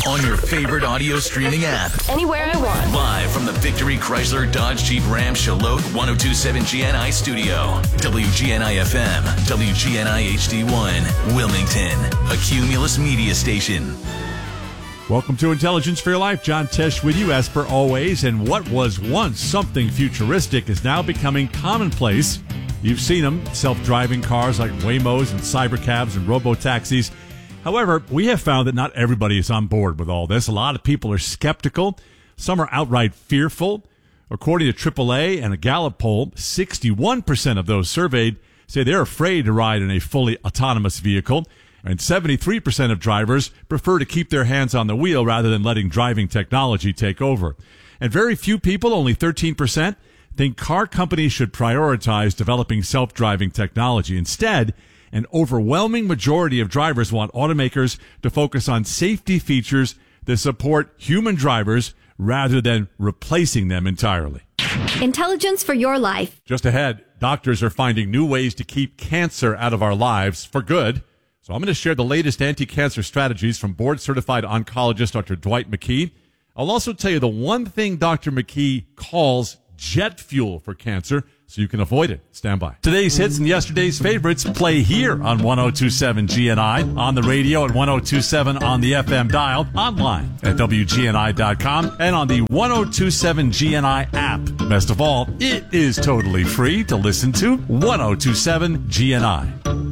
on your favorite audio streaming app. Anywhere I want. Live from the Victory Chrysler Dodge Jeep Ram Charlotte 1027 GNI studio. WGNI FM, WGNI HD1, Wilmington, a Cumulus media station. Welcome to Intelligence for Your Life. John Tesh with you as per always. And what was once something futuristic is now becoming commonplace. You've seen them, self-driving cars like Waymos and cybercabs and robo-taxis. However, we have found that not everybody is on board with all this. A lot of people are skeptical. Some are outright fearful. According to AAA and a Gallup poll, 61% of those surveyed say they're afraid to ride in a fully autonomous vehicle. And 73% of drivers prefer to keep their hands on the wheel rather than letting driving technology take over. And very few people, only 13%, think car companies should prioritize developing self-driving technology. Instead, an overwhelming majority of drivers want automakers to focus on safety features that support human drivers rather than replacing them entirely. Intelligence for Your Life. Just ahead, doctors are finding new ways to keep cancer out of our lives for good. So I'm going to share the latest anti-cancer strategies from board-certified oncologist Dr. Dwight McKee. I'll also tell you the one thing Dr. McKee calls jet fuel for cancer, so you can avoid it. Stand by. Today's hits and yesterday's favorites play here on 1027 GNI, on the radio at 1027 on the FM dial, online at WGNI.com, and on the 1027 GNI app. Best of all, it is totally free to listen to 1027 GNI.